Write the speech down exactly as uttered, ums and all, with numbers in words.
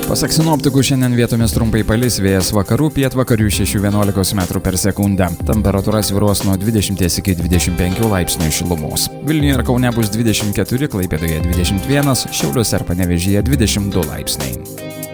Pasak sinoptikų, šiandien vietomis trumpai palis, vėjas vakarų pietvakarių šešių vienuolikos metrų per sekundę. Temperatūra svyruos nuo dvidešimties iki dvidešimt penkių laipsnių šilumos. Vilniuje ir Kaune bus dvidešimt keturi, Klaipėdoje dvidešimt vienas, Šiauliuose ir Panevėžyje dvidešimt du laipsniai.